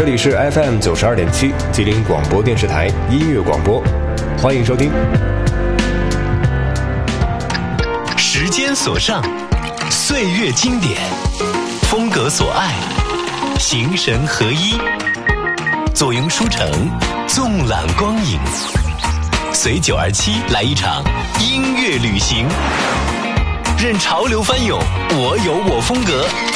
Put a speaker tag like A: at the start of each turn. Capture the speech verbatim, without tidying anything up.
A: 这里是 F M 九十二点七吉林广播电视台音乐广播，欢迎收听。
B: 时间所上，岁月经典，风格所爱，形神合一，左拥书城，纵览光影，随九二七来一场音乐旅行，任潮流翻涌，我有我风格，